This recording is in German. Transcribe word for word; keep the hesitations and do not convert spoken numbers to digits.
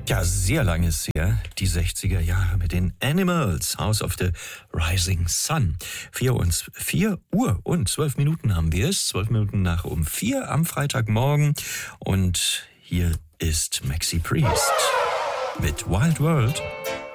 Ja, sehr lange ist her, die sechziger Jahre mit den Animals, House of the Rising Sun. Vier, und, vier Uhr und zwölf Minuten haben wir es, zwölf Minuten nach um vier am Freitagmorgen. Und hier ist Maxi Priest mit Wild World.